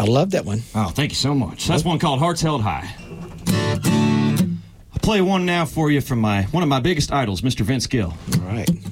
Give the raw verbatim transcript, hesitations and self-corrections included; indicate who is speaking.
Speaker 1: I love that one.
Speaker 2: Oh, thank you so much. That's one called Hearts Held High. I'll play one now for you from my one of my biggest idols, Mister Vince Gill.
Speaker 1: All right.